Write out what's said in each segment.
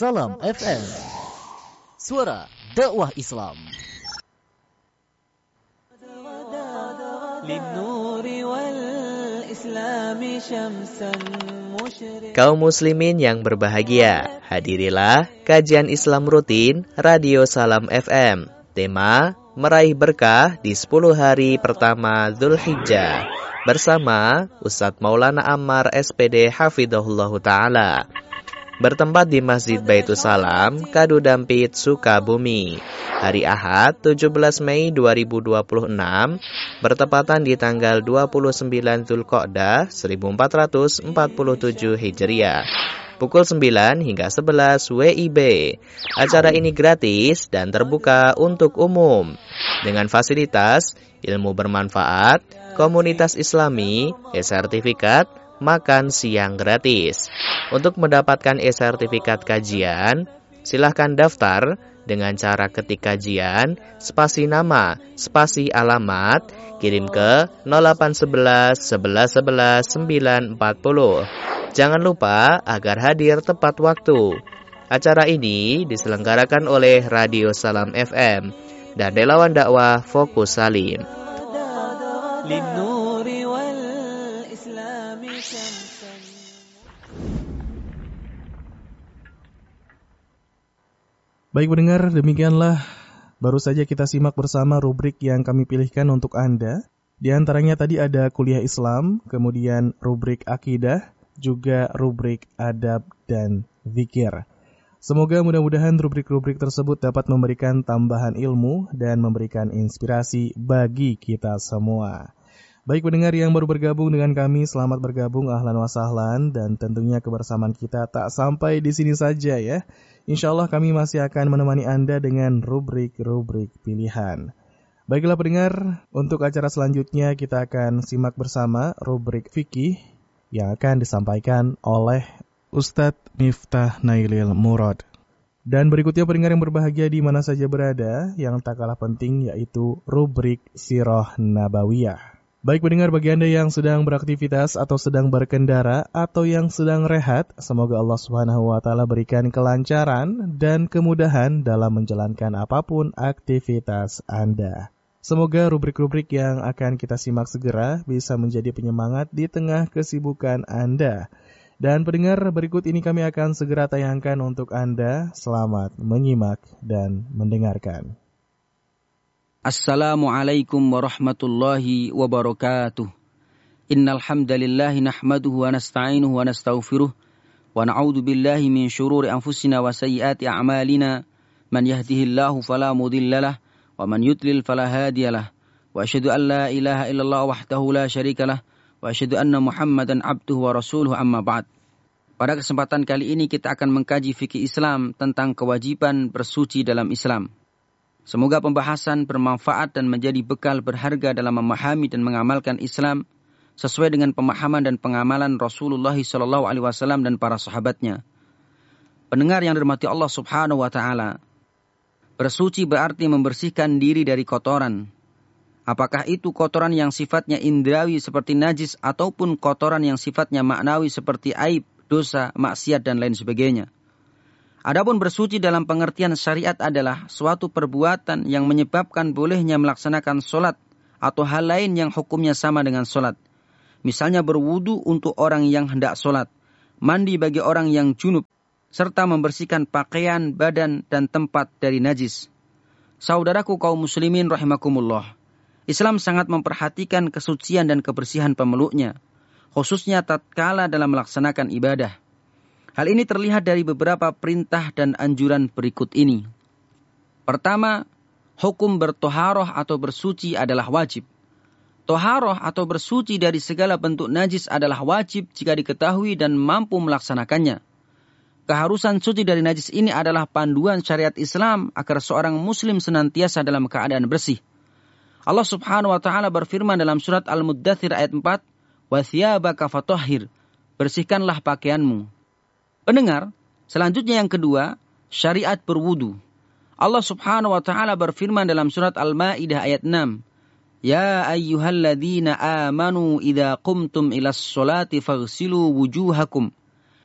Salam FM, suara dakwah Islam. Kaum muslimin yang berbahagia, hadirilah kajian Islam rutin Radio Salam FM. Tema, meraih berkah di 10 hari pertama Dzulhijjah. Bersama Ustadz Maulana Ammar SPD Hafidhahullahu Ta'ala. Bertempat di Masjid Baitus Salam, Kadu Dampit, Sukabumi. Hari Ahad, 17 Mei 2026, bertepatan di tanggal 29 Dzulqa'dah 1447 Hijriah. Pukul 9 hingga 11 WIB. Acara ini gratis dan terbuka untuk umum. Dengan fasilitas, ilmu bermanfaat, komunitas Islami, e-sertifikat, makan siang gratis. Untuk mendapatkan e-sertifikat kajian, silahkan daftar dengan cara ketik kajian, spasi nama, spasi alamat, kirim ke 0811 11 11 940. Jangan lupa agar hadir tepat waktu. Acara ini diselenggarakan oleh Radio Salam FM dan relawan dakwah Fokus Salim. Baik pendengar, demikianlah baru saja kita simak bersama rubrik yang kami pilihkan untuk Anda. Di antaranya tadi ada kuliah Islam, kemudian rubrik akidah, juga rubrik adab dan zikir. Semoga mudah-mudahan rubrik-rubrik tersebut dapat memberikan tambahan ilmu dan memberikan inspirasi bagi kita semua. Baik pendengar yang baru bergabung dengan kami, selamat bergabung, ahlan wa sahlan, dan tentunya kebersamaan kita tak sampai di sini saja ya. Insya Allah kami masih akan menemani Anda dengan rubrik-rubrik pilihan. Baiklah pendengar, untuk acara selanjutnya kita akan simak bersama rubrik fikih yang akan disampaikan oleh Ustadz Miftah Nailil Murad. Dan berikutnya pendengar yang berbahagia di mana saja berada, yang tak kalah penting yaitu rubrik Sirah Nabawiyah. Baik pendengar, bagi Anda yang sedang beraktivitas atau sedang berkendara atau yang sedang rehat, semoga Allah Subhanahu wa Ta'ala berikan kelancaran dan kemudahan dalam menjalankan apapun aktivitas Anda. Semoga rubrik-rubrik yang akan kita simak segera bisa menjadi penyemangat di tengah kesibukan Anda. Dan pendengar, berikut ini kami akan segera tayangkan untuk Anda. Selamat menyimak dan mendengarkan. Assalamualaikum warahmatullahi wabarakatuh. Innal hamdalillahi nahmaduhu wa nasta'inuhu wa nastaghfiruh wa na'udzu billahi min shururi anfusina wa sayyiati a'malina. Man yahdihillahu fala mudhillalah wa man yudlil fala hadiyalah. Wa asyhadu an la ilaha illallah wahdahu la syarikalah wa asyhadu anna Muhammadan abduhu wa rasuluhu amma ba'd. Pada kesempatan kali ini kita akan mengkaji fikih Islam tentang kewajiban bersuci dalam Islam. Semoga pembahasan bermanfaat dan menjadi bekal berharga dalam memahami dan mengamalkan Islam sesuai dengan pemahaman dan pengamalan Rasulullah SAW dan para sahabatnya. Pendengar yang dirahmati Allah Subhanahu wa Ta'ala, bersuci berarti membersihkan diri dari kotoran. Apakah itu kotoran yang sifatnya indrawi seperti najis ataupun kotoran yang sifatnya maknawi seperti aib, dosa, maksiat dan lain sebagainya. Adapun bersuci dalam pengertian syariat adalah suatu perbuatan yang menyebabkan bolehnya melaksanakan sholat atau hal lain yang hukumnya sama dengan sholat. Misalnya berwudu untuk orang yang hendak sholat, mandi bagi orang yang junub, serta membersihkan pakaian, badan, dan tempat dari najis. Saudaraku kaum muslimin rahimakumullah, Islam sangat memperhatikan kesucian dan kebersihan pemeluknya, khususnya tatkala dalam melaksanakan ibadah. Hal ini terlihat dari beberapa perintah dan anjuran berikut ini. Pertama, hukum bertoharoh atau bersuci adalah wajib. Toharoh atau bersuci dari segala bentuk najis adalah wajib jika diketahui dan mampu melaksanakannya. Keharusan suci dari najis ini adalah panduan syariat Islam agar seorang muslim senantiasa dalam keadaan bersih. Allah Subhanahu wa Ta'ala berfirman dalam surat Al-Muddathir ayat 4, "Wa thiyabaka fatahhir," bersihkanlah pakaianmu. Pendengar, selanjutnya yang kedua, syariat berwudu. Allah Subhanahu wa Ta'ala berfirman dalam surat Al-Maidah ayat 6, "Ya ayyuhalladzina amanu idza qumtum ilas sholati faghsilu wujuhakum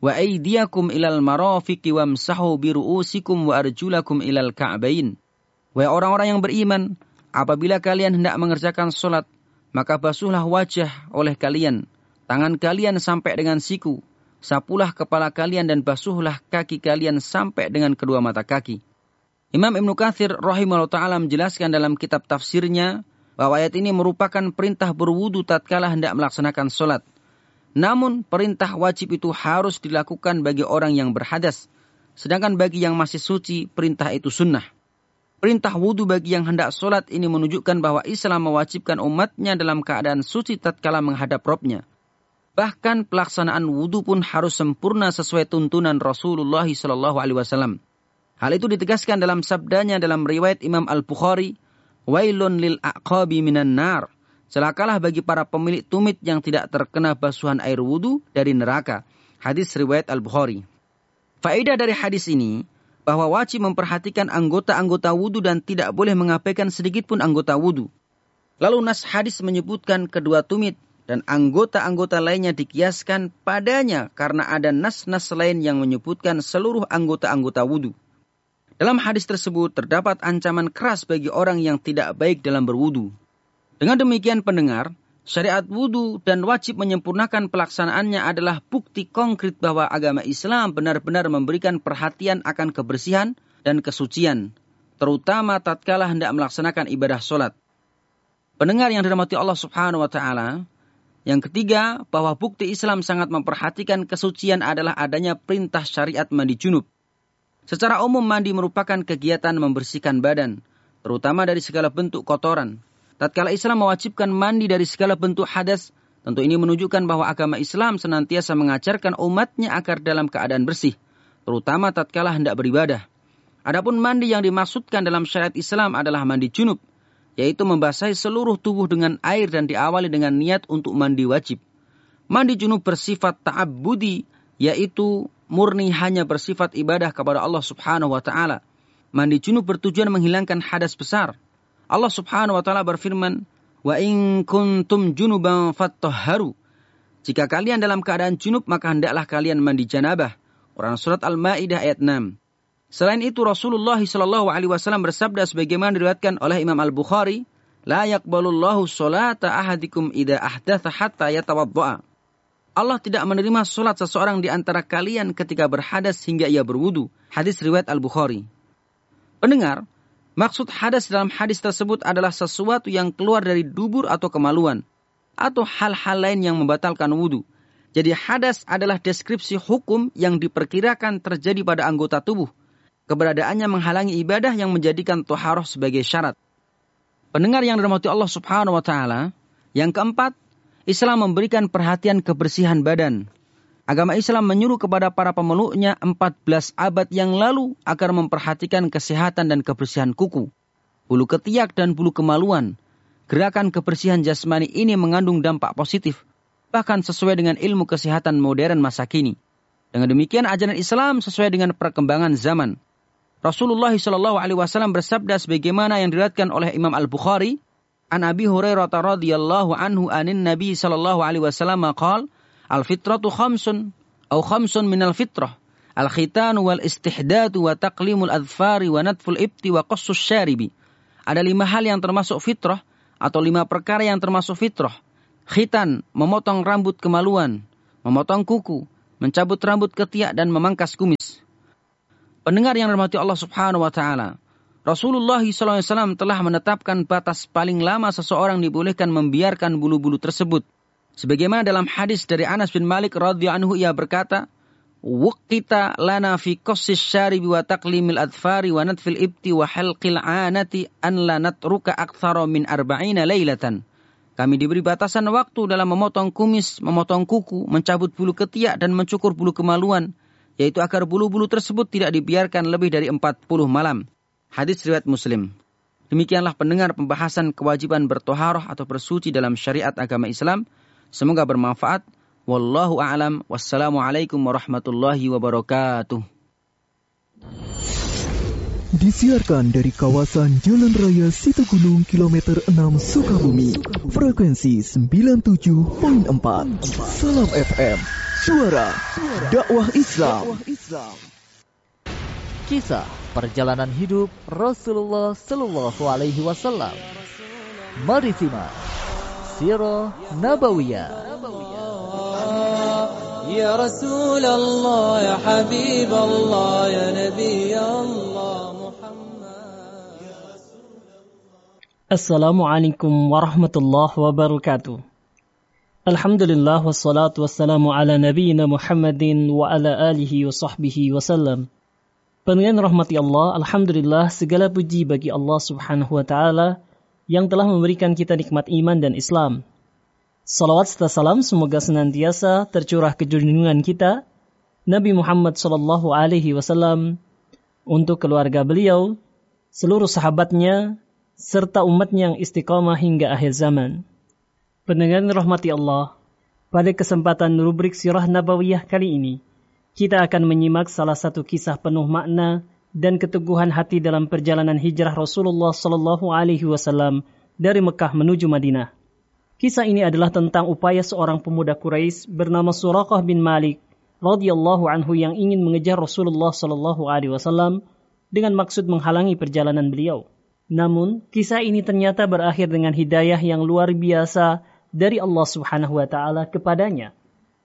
wa aydiyakum ilal marafiqi wamsahu bi ru'usikum wa arjulakum ilal ka'bain. Wahai orang-orang yang beriman, apabila kalian hendak mengerjakan salat, maka basuhlah wajah oleh kalian, tangan kalian sampai dengan siku, sapulah kepala kalian dan basuhlah kaki kalian sampai dengan kedua mata kaki. Imam Ibnu Katsir rahimahullah ta'ala menjelaskan dalam kitab tafsirnya bahwa ayat ini merupakan perintah berwudu tatkala hendak melaksanakan sholat. Namun perintah wajib itu harus dilakukan bagi orang yang berhadas. Sedangkan bagi yang masih suci, perintah itu sunnah. Perintah wudu bagi yang hendak sholat ini menunjukkan bahwa Islam mewajibkan umatnya dalam keadaan suci tatkala menghadap Rabb-nya. Bahkan pelaksanaan wudu pun harus sempurna sesuai tuntunan Rasulullah SAW. Hal itu ditegaskan dalam sabdanya dalam riwayat Imam Al-Bukhari, "Wailun lil aqabi minan nar." Celakalah bagi para pemilik tumit yang tidak terkena basuhan air wudu dari neraka. Hadis riwayat Al-Bukhari. Faedah dari hadis ini bahwa wajib memperhatikan anggota-anggota wudu dan tidak boleh mengabaikan sedikit pun anggota wudu. Lalu nas hadis menyebutkan kedua tumit dan anggota-anggota lainnya dikiaskan padanya karena ada nas-nas lain yang menyebutkan seluruh anggota-anggota wudu. Dalam hadis tersebut terdapat ancaman keras bagi orang yang tidak baik dalam berwudu. Dengan demikian pendengar, syariat wudu dan wajib menyempurnakan pelaksanaannya adalah bukti konkret bahwa agama Islam benar-benar memberikan perhatian akan kebersihan dan kesucian, terutama tatkala hendak melaksanakan ibadah sholat. Pendengar yang dirahmati Allah Subhanahu wa Ta'ala, yang ketiga, bahwa bukti Islam sangat memperhatikan kesucian adalah adanya perintah syariat mandi junub. Secara umum mandi merupakan kegiatan membersihkan badan, terutama dari segala bentuk kotoran. Tatkala Islam mewajibkan mandi dari segala bentuk hadas, tentu ini menunjukkan bahwa agama Islam senantiasa mengajarkan umatnya agar dalam keadaan bersih, terutama tatkala hendak beribadah. Adapun mandi yang dimaksudkan dalam syariat Islam adalah mandi junub, yaitu membasahi seluruh tubuh dengan air dan diawali dengan niat untuk mandi wajib. Mandi junub bersifat ta'abbudi, yaitu murni hanya bersifat ibadah kepada Allah Subhanahu wa Ta'ala. Mandi junub bertujuan menghilangkan hadas besar. Allah Subhanahu wa Ta'ala berfirman, "Wa in kuntum junuban fattahharu." Jika kalian dalam keadaan junub, maka hendaklah kalian mandi janabah. Quran surat Al-Maidah ayat 6. Selain itu Rasulullah SAW bersabda sebagaimana diriwayatkan oleh Imam Al-Bukhari, "La yaqbalullahu sholata ahadikum idza ahdatha hatta yatawadda'a." Allah tidak menerima sholat seseorang di antara kalian ketika berhadas hingga ia berwudu. Hadis riwayat Al-Bukhari. Pendengar, maksud hadas dalam hadis tersebut adalah sesuatu yang keluar dari dubur atau kemaluan, atau hal-hal lain yang membatalkan wudu. Jadi hadas adalah deskripsi hukum yang diperkirakan terjadi pada anggota tubuh. Keberadaannya menghalangi ibadah yang menjadikan thaharah sebagai syarat. Pendengar yang dirahmati Allah Subhanahu wa Ta'ala, yang keempat, Islam memberikan perhatian kebersihan badan. Agama Islam menyuruh kepada para pemeluknya 14 abad yang lalu agar memperhatikan kesehatan dan kebersihan kuku, bulu ketiak dan bulu kemaluan. Gerakan kebersihan jasmani ini mengandung dampak positif, bahkan sesuai dengan ilmu kesehatan modern masa kini. Dengan demikian ajaran Islam sesuai dengan perkembangan zaman. Rasulullah SAW bersabda sebagaimana yang diriwayatkan oleh Imam Al-Bukhari, An Abi Hurairah radhiyallahu anhu anin Nabi sallallahu alaihi wasallam qala al-fitratu khamsun minal fitrah al-khitan wal istihdadu wa taqlimul adfari wa natful ibti wa qassus syaribi. Ada 5 hal yang termasuk fitrah atau 5 perkara yang termasuk fitrah. Khitan, memotong rambut kemaluan, memotong kuku, mencabut rambut ketiak dan memangkas kumis. Pendengar yang dirahmati Allah Subhanahu wa Ta'ala, Rasulullah SAW telah menetapkan batas paling lama seseorang dibolehkan membiarkan bulu-bulu tersebut. Sebagaimana dalam hadis dari Anas bin Malik radhiyallahu anhu, ia berkata, "Waqita lana fi qassis syaribi wa taqlimil adfari wa natfil ibti wa halqil anati an la natruka aktsara min 40 lailatan." Kami diberi batasan waktu dalam memotong kumis, memotong kuku, mencabut bulu ketiak dan mencukur bulu kemaluan, yaitu agar bulu-bulu tersebut tidak dibiarkan lebih dari 40 malam. Hadis riwayat Muslim. Demikianlah pendengar pembahasan kewajiban bertoharoh atau bersuci dalam syariat agama Islam. Semoga bermanfaat. Wallahu a'lam. Wassalamualaikum warahmatullahi wabarakatuh. Disiarkan dari kawasan Jalan Raya Situgunung kilometer 6 Sukabumi. Frekuensi 97.4. Salam FM. Suara dakwah Islam. Kisah perjalanan hidup Rasulullah Sallallahu Alaihi Wasallam. Mari simak Sirah Nabawiyah. Ya Rasulullah, ya Habiballah, ya Nabi Allah Muhammad. Assalamualaikum warahmatullahi wabarakatuh. Alhamdulillah wassalatu wassalamu ala nabiyyina Muhammadin wa ala alihi wa sahbihi wasallam. Pendengar rahmati Allah, alhamdulillah segala puji bagi Allah Subhanahu wa taala yang telah memberikan kita nikmat iman dan Islam. Salawat serta salam semoga senantiasa tercurah ke junjungan kita Nabi Muhammad sallallahu alaihi wasallam, untuk keluarga beliau, seluruh sahabatnya serta umatnya yang istiqamah hingga akhir zaman. Pendengar rahmati Allah, pada kesempatan rubrik Sirah Nabawiyah kali ini, kita akan menyimak salah satu kisah penuh makna dan keteguhan hati dalam perjalanan hijrah Rasulullah sallallahu alaihi wasallam dari Mekah menuju Madinah. Kisah ini adalah tentang upaya seorang pemuda Quraisy bernama Suraqah bin Malik radhiyallahu anhu yang ingin mengejar Rasulullah sallallahu alaihi wasallam dengan maksud menghalangi perjalanan beliau. Namun, kisah ini ternyata berakhir dengan hidayah yang luar biasa dari Allah Subhanahu wa taala kepadanya.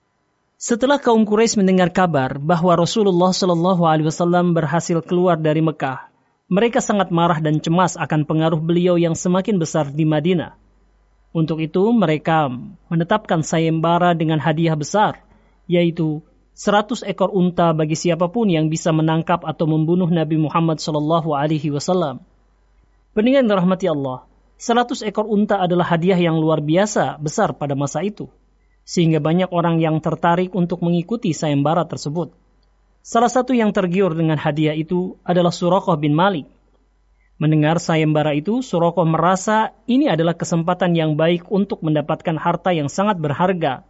Setelah kaum Quraisy mendengar kabar bahwa Rasulullah sallallahu alaihi wasallam berhasil keluar dari Mekah, mereka sangat marah dan cemas akan pengaruh beliau yang semakin besar di Madinah. Untuk itu, mereka menetapkan sayembara dengan hadiah besar, yaitu 100 ekor unta bagi siapapun yang bisa menangkap atau membunuh Nabi Muhammad sallallahu alaihi wasallam. Pendengar yang dirahmati Allah, 100 ekor unta adalah hadiah yang luar biasa besar pada masa itu, sehingga banyak orang yang tertarik untuk mengikuti sayembara tersebut. Salah satu yang tergiur dengan hadiah itu adalah Suraqah bin Malik. Mendengar sayembara itu, Suraqah merasa ini adalah kesempatan yang baik untuk mendapatkan harta yang sangat berharga.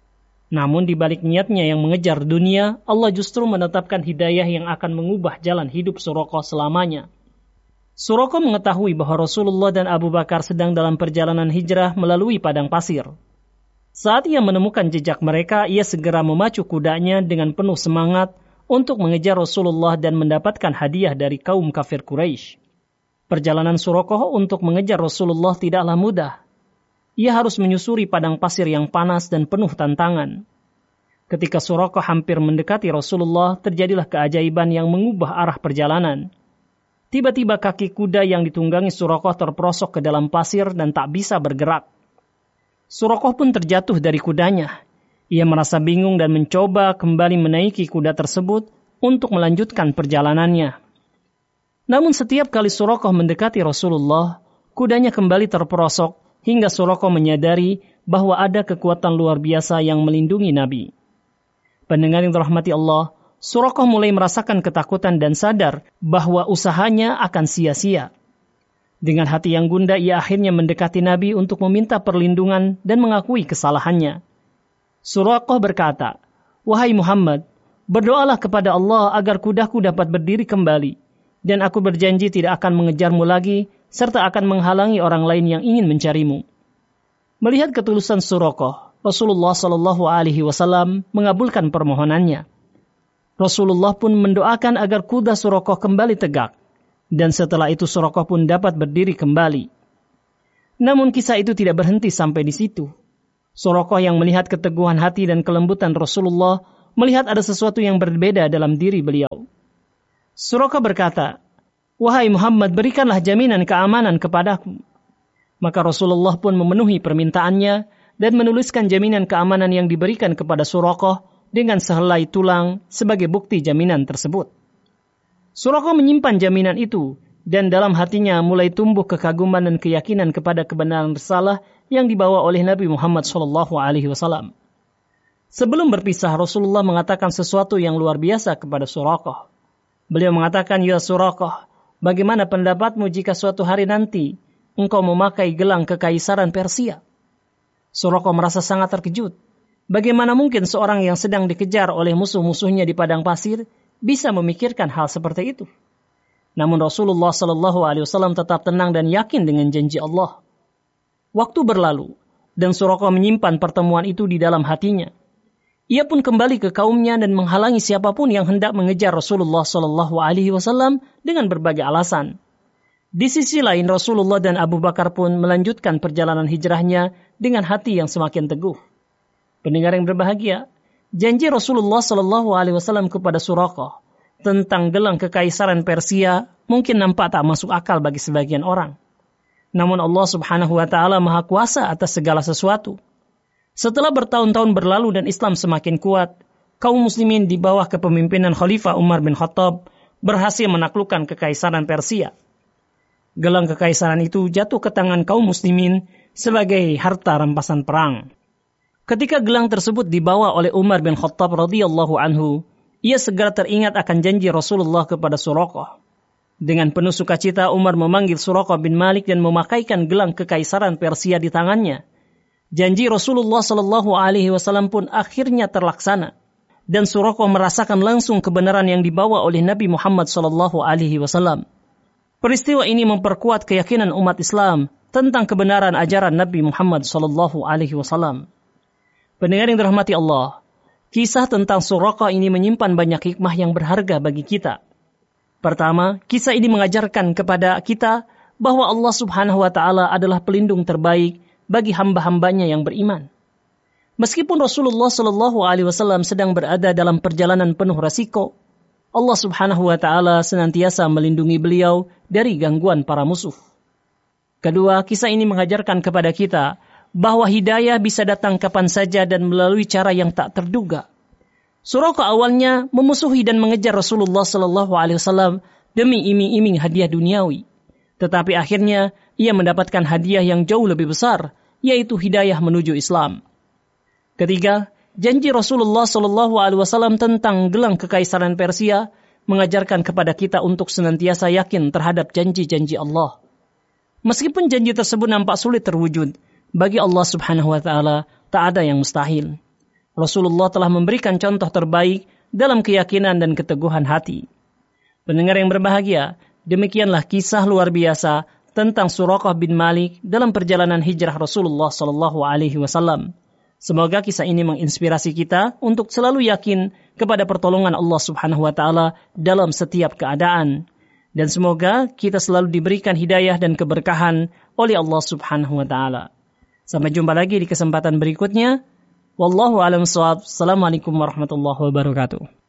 Namun di balik niatnya yang mengejar dunia, Allah justru menetapkan hidayah yang akan mengubah jalan hidup Suraqah selamanya. Suraqah mengetahui bahwa Rasulullah dan Abu Bakar sedang dalam perjalanan hijrah melalui padang pasir. Saat ia menemukan jejak mereka, ia segera memacu kudanya dengan penuh semangat untuk mengejar Rasulullah dan mendapatkan hadiah dari kaum kafir Quraisy. Perjalanan Suraqah untuk mengejar Rasulullah tidaklah mudah. Ia harus menyusuri padang pasir yang panas dan penuh tantangan. Ketika Suraqah hampir mendekati Rasulullah, terjadilah keajaiban yang mengubah arah perjalanan. Tiba-tiba kaki kuda yang ditunggangi Suraqah terperosok ke dalam pasir dan tak bisa bergerak. Suraqah pun terjatuh dari kudanya. Ia merasa bingung dan mencoba kembali menaiki kuda tersebut untuk melanjutkan perjalanannya. Namun setiap kali Suraqah mendekati Rasulullah, kudanya kembali terperosok hingga Suraqah menyadari bahwa ada kekuatan luar biasa yang melindungi Nabi. Pendengar yang dirahmati Allah, Suraqah mulai merasakan ketakutan dan sadar bahwa usahanya akan sia-sia. Dengan hati yang gundah, ia akhirnya mendekati Nabi untuk meminta perlindungan dan mengakui kesalahannya. Suraqah berkata, "Wahai Muhammad, berdoalah kepada Allah agar kudaku dapat berdiri kembali, dan aku berjanji tidak akan mengejarmu lagi, serta akan menghalangi orang lain yang ingin mencarimu." Melihat ketulusan Suraqah, Rasulullah Shallallahu Alaihi Wasallam mengabulkan permohonannya. Rasulullah pun mendoakan agar kuda Suraqah kembali tegak, dan setelah itu Suraqah pun dapat berdiri kembali. Namun kisah itu tidak berhenti sampai di situ. Suraqah yang melihat keteguhan hati dan kelembutan Rasulullah, melihat ada sesuatu yang berbeda dalam diri beliau. Suraqah berkata, "Wahai Muhammad, berikanlah jaminan keamanan kepadaku." Maka Rasulullah pun memenuhi permintaannya dan menuliskan jaminan keamanan yang diberikan kepada Suraqah dengan sehelai tulang sebagai bukti jaminan tersebut. Suraqah menyimpan jaminan itu, dan dalam hatinya mulai tumbuh kekaguman dan keyakinan kepada kebenaran risalah yang dibawa oleh Nabi Muhammad SAW. Sebelum berpisah, Rasulullah mengatakan sesuatu yang luar biasa kepada Suraqah. Beliau mengatakan, "Ya Suraqah, bagaimana pendapatmu jika suatu hari nanti engkau memakai gelang kekaisaran Persia?" Suraqah merasa sangat terkejut. Bagaimana mungkin seorang yang sedang dikejar oleh musuh-musuhnya di padang pasir bisa memikirkan hal seperti itu? Namun Rasulullah SAW tetap tenang dan yakin dengan janji Allah. Waktu berlalu, dan Suraqah menyimpan pertemuan itu di dalam hatinya. Ia pun kembali ke kaumnya dan menghalangi siapapun yang hendak mengejar Rasulullah SAW dengan berbagai alasan. Di sisi lain, Rasulullah dan Abu Bakar pun melanjutkan perjalanan hijrahnya dengan hati yang semakin teguh. Pendengar yang berbahagia, janji Rasulullah SAW kepada Suraqah tentang gelang kekaisaran Persia mungkin nampak tak masuk akal bagi sebagian orang. Namun Allah Subhanahu wa Ta'ala Maha Kuasa atas segala sesuatu. Setelah bertahun-tahun berlalu dan Islam semakin kuat, kaum muslimin di bawah kepemimpinan Khalifah Umar bin Khattab berhasil menaklukkan kekaisaran Persia. Gelang kekaisaran itu jatuh ke tangan kaum muslimin sebagai harta rampasan perang. Ketika gelang tersebut dibawa oleh Umar bin Khattab radhiyallahu anhu, ia segera teringat akan janji Rasulullah kepada Suraqah. Dengan penuh sukacita Umar memanggil Suraqah bin Malik dan memakaikan gelang kekaisaran Persia di tangannya. Janji Rasulullah SAW pun akhirnya terlaksana, dan Suraqah merasakan langsung kebenaran yang dibawa oleh Nabi Muhammad SAW. Peristiwa ini memperkuat keyakinan umat Islam tentang kebenaran ajaran Nabi Muhammad SAW. Pendengar yang dirahmati Allah, kisah tentang Suraqah ini menyimpan banyak hikmah yang berharga bagi kita. Pertama, kisah ini mengajarkan kepada kita bahwa Allah Subhanahu wa Ta'ala adalah pelindung terbaik bagi hamba-hambanya yang beriman. Meskipun Rasulullah SAW sedang berada dalam perjalanan penuh resiko, Allah Subhanahu wa Ta'ala senantiasa melindungi beliau dari gangguan para musuh. Kedua, kisah ini mengajarkan kepada kita bahwa hidayah bisa datang kapan saja dan melalui cara yang tak terduga. Suraqah awalnya memusuhi dan mengejar Rasulullah SAW demi iming-iming hadiah duniawi. Tetapi akhirnya ia mendapatkan hadiah yang jauh lebih besar, yaitu hidayah menuju Islam. Ketiga, janji Rasulullah SAW tentang gelang kekaisaran Persia mengajarkan kepada kita untuk senantiasa yakin terhadap janji-janji Allah. Meskipun janji tersebut nampak sulit terwujud, bagi Allah Subhanahu wa Ta'ala tak ada yang mustahil. Rasulullah telah memberikan contoh terbaik dalam keyakinan dan keteguhan hati. Pendengar yang berbahagia, demikianlah kisah luar biasa tentang Suraqah bin Malik dalam perjalanan hijrah Rasulullah SAW. Semoga kisah ini menginspirasi kita untuk selalu yakin kepada pertolongan Allah Subhanahu wa Ta'ala dalam setiap keadaan. Dan semoga kita selalu diberikan hidayah dan keberkahan oleh Allah Subhanahu wa Ta'ala. Sampai jumpa lagi di kesempatan berikutnya. Wallahu a'lam bishawab. Assalamualaikum warahmatullahi wabarakatuh.